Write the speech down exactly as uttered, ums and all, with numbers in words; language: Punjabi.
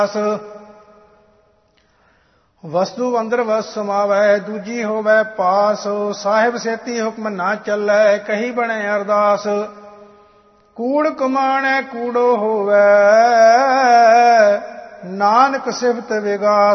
ਵਸਤੂ ਅੰਦਰ ਵਸ ਸਮਾਵੈ ਦੂਜੀ ਹੋਵੈ ਪਾਸ ਸਾਹਿਬ ਸੇਤੀ ਹੁਕਮ ਨਾ ਚੱਲੈ ਕਹੀ ਬਣੇ ਅਰਦਾਸ ਕੂੜ ਕਮਾਣੈ ਕੂੜੋ ਹੋਵੈ ਨਾਨਕ ਸਿਫਤ ਵਿਗਾਸ